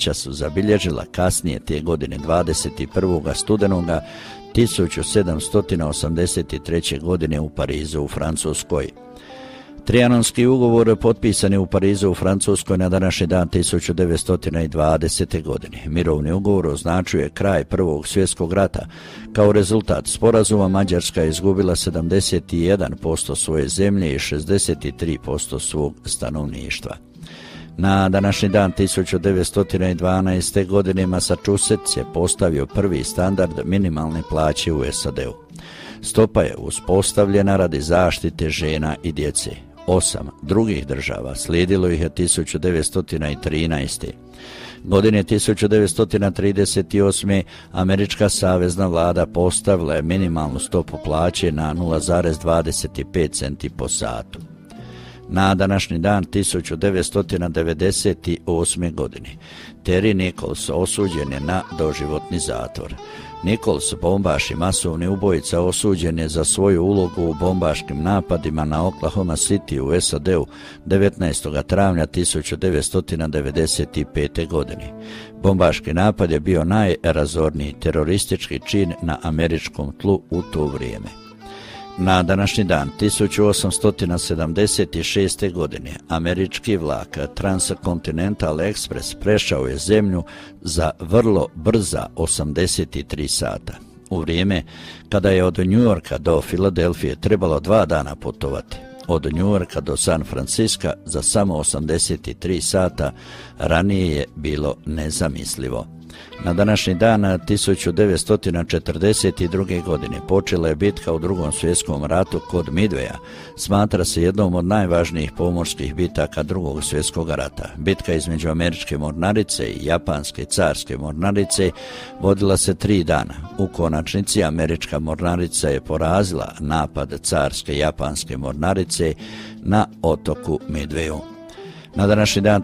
otkrića su zabilježila kasnije te godine 21. studenoga 1783. godine u Parizu u Francuskoj. Trijanonski ugovor potpisan je u Parizu u Francuskoj na današnji dan 1920. godine. Mirovni ugovor označuje kraj Prvog svjetskog rata. Kao rezultat sporazuma Mađarska je izgubila 71% svoje zemlje i 63% svog stanovništva. Na današnji dan 1912. godine Massachusetts je postavio prvi standard minimalne plaće u SAD-u. Stopa je uspostavljena radi zaštite žena i djece. 8 drugih država slijedilo ih je 1913. Godine 1938. američka savezna vlada postavila je minimalnu stopu plaće na 0,25 centi po satu. Na današnji dan 1998. godine Terry Nichols osuđen je na doživotni zatvor. Nichols, bombaš i masovni ubojica, osuđen je za svoju ulogu u bombaškim napadima na Oklahoma City u SAD-u 19. travnja 1995. godine. Bombaški napad je bio najrazorniji teroristički čin na američkom tlu u to vrijeme. Na današnji dan 1876. godine američki vlak Transcontinental Express prešao je zemlju za vrlo brza 83 sata. U vrijeme kada je od New Yorka do Filadelfije trebalo 2 dana putovati, od New Yorka do San Francisca za samo 83 sata ranije je bilo nezamislivo. Na današnji dan 1942. godine počela je bitka u Drugom svjetskom ratu kod Midwaya. Smatra se jednom od najvažnijih pomorskih bitaka Drugog svjetskog rata. Bitka između američke mornarice i japanske carske mornarice vodila se 3 dana. U konačnici američka mornarica je porazila napad carske japanske mornarice na otoku Midwayu. Na današnji dan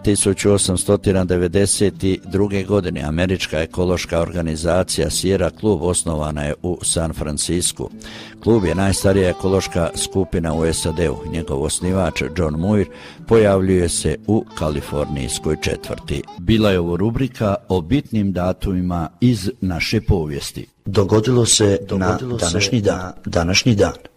1892. godine američka ekološka organizacija Sierra Club osnovana je u San Francisku. Klub je najstarija ekološka skupina u SAD-u. Njegov osnivač John Muir pojavljuje se u kalifornijskoj četvrti. Bila je ovo rubrika o bitnim datumima iz naše povijesti. Dogodilo se na današnji dan.